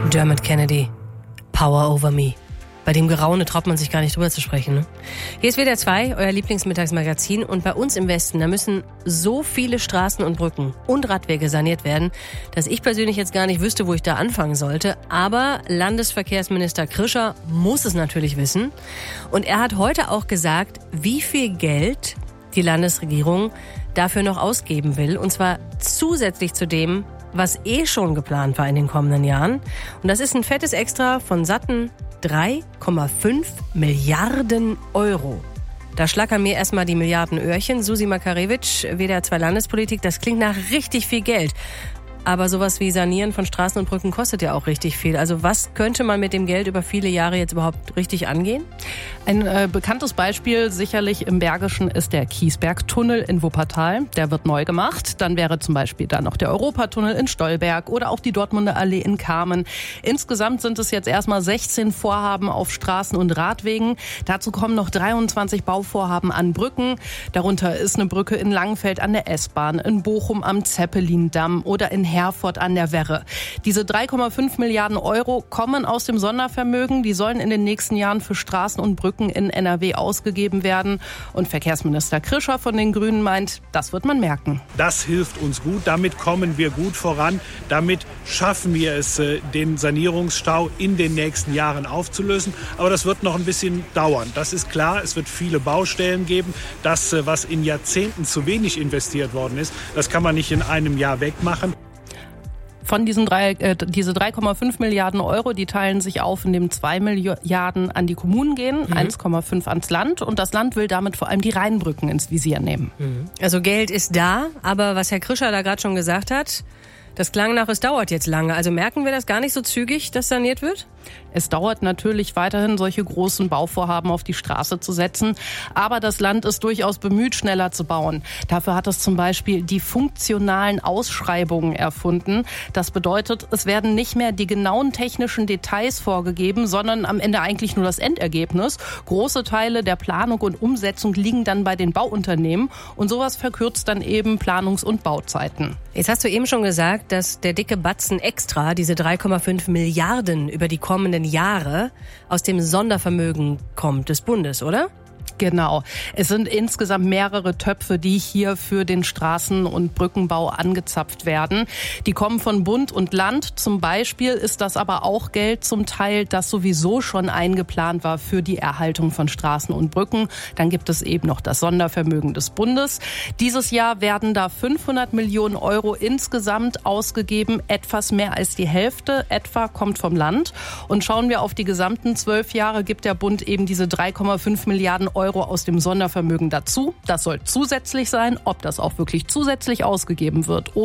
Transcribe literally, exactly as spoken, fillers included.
Dermot Kennedy, Power Over Me. Bei dem Geraune traut man sich gar nicht drüber zu sprechen. Ne? Hier ist W D R zwei, euer Lieblingsmittagsmagazin. Und bei uns im Westen, da müssen so viele Straßen und Brücken und Radwege saniert werden, dass ich persönlich jetzt gar nicht wüsste, wo ich da anfangen sollte. Aber Landesverkehrsminister Krischer muss es natürlich wissen. Und er hat heute auch gesagt, wie viel Geld die Landesregierung dafür noch ausgeben will. Und zwar zusätzlich zu dem, was eh schon geplant war in den kommenden Jahren. Und das ist ein fettes Extra von satten drei Komma fünf Milliarden Euro. Da schlackern mir erstmal die Milliardenöhrchen. Susi Makarewitsch, W D R zwei Landespolitik, das klingt nach richtig viel Geld. Aber sowas wie Sanieren von Straßen und Brücken kostet ja auch richtig viel. Also was könnte man mit dem Geld über viele Jahre jetzt überhaupt richtig angehen? Ein äh, bekanntes Beispiel sicherlich im Bergischen ist der Kiesbergtunnel in Wuppertal. Der wird neu gemacht. Dann wäre zum Beispiel da noch der Europatunnel in Stolberg oder auch die Dortmunder Allee in Kamen. Insgesamt sind es jetzt erstmal sechzehn Vorhaben auf Straßen und Radwegen. Dazu kommen noch dreiundzwanzig Bauvorhaben an Brücken. Darunter ist eine Brücke in Langenfeld an der S-Bahn, in Bochum am Zeppelindamm oder in Herford an der Werre. Diese drei Komma fünf Milliarden Euro kommen aus dem Sondervermögen. Die sollen in den nächsten Jahren für Straßen und Brücken in N R W ausgegeben werden. Und Verkehrsminister Krischer von den Grünen meint, das wird man merken. Das hilft uns gut. Damit kommen wir gut voran. Damit schaffen wir es, den Sanierungsstau in den nächsten Jahren aufzulösen. Aber das wird noch ein bisschen dauern. Das ist klar. Es wird viele Baustellen geben. Das, was in Jahrzehnten zu wenig investiert worden ist, das kann man nicht in einem Jahr wegmachen. Von diesen drei, äh, diese drei Komma fünf Milliarden Euro, die teilen sich auf, indem zwei Milliarden an die Kommunen gehen, mhm. eins Komma fünf ans Land. Und das Land will damit vor allem die Rheinbrücken ins Visier nehmen. Mhm. Also Geld ist da, aber was Herr Krischer da gerade schon gesagt hat, das klang nach, es dauert jetzt lange. Also merken wir das gar nicht so zügig, dass saniert wird? Es dauert natürlich weiterhin, solche großen Bauvorhaben auf die Straße zu setzen. Aber das Land ist durchaus bemüht, schneller zu bauen. Dafür hat es zum Beispiel die funktionalen Ausschreibungen erfunden. Das bedeutet, es werden nicht mehr die genauen technischen Details vorgegeben, sondern am Ende eigentlich nur das Endergebnis. Große Teile der Planung und Umsetzung liegen dann bei den Bauunternehmen. Und sowas verkürzt dann eben Planungs- und Bauzeiten. Jetzt hast du eben schon gesagt, dass der dicke Batzen extra, diese drei Komma fünf Milliarden über die kommenden Jahre, aus dem Sondervermögen kommt des Bundes, oder? Genau. Es sind insgesamt mehrere Töpfe, die hier für den Straßen- und Brückenbau angezapft werden. Die kommen von Bund und Land. Zum Beispiel ist das aber auch Geld zum Teil, das sowieso schon eingeplant war für die Erhaltung von Straßen und Brücken. Dann gibt es eben noch das Sondervermögen des Bundes. Dieses Jahr werden da fünfhundert Millionen Euro insgesamt ausgegeben. Etwas mehr als die Hälfte etwa kommt vom Land. Und schauen wir auf die gesamten zwölf Jahre, gibt der Bund eben diese drei Komma fünf Milliarden Euro aus dem Sondervermögen dazu. Das soll zusätzlich sein. Ob das auch wirklich zusätzlich ausgegeben wird